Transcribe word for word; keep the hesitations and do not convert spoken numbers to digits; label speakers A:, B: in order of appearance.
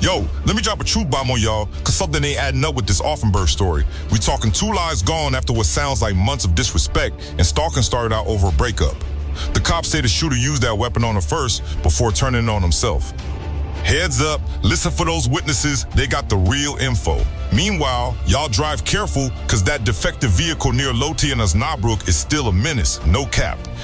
A: Yo, let me drop a truth bomb on y'all, cause something ain't adding up with this Offenburg story. We talking two lives gone after what sounds like months of disrespect, and stalking started out over a breakup. The cops say the shooter used that weapon on her first before turning it on himself. Heads up, listen for those witnesses, they got the real info. Meanwhile, y'all drive careful, cause that defective vehicle near Loti and Osnabrück is still a menace, no cap.